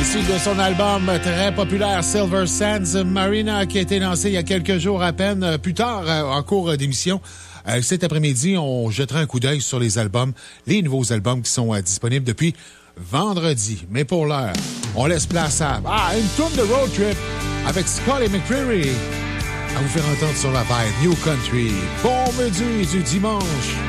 issu de son album très populaire Silver Sands, Marina, qui a été lancé il y a quelques jours à peine. Plus tard, en cours d'émission, cet après-midi, on jettera un coup d'œil sur les nouveaux albums qui sont disponibles depuis vendredi. Mais pour l'heure, on laisse place à une tourne de road trip avec Scotty McCreery à vous faire entendre sur la vibe New Country. Bon midi du dimanche.